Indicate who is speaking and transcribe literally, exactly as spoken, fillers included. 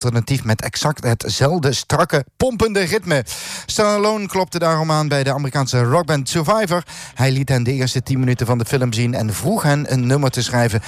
Speaker 1: alternatief met exact hetzelfde strakke, pompende ritme. Stallone klopte daarom aan bij de Amerikaanse rockband Survivor. Hij liet hen de eerste tien minuten van de film zien en vroeg hen een nummer te schrijven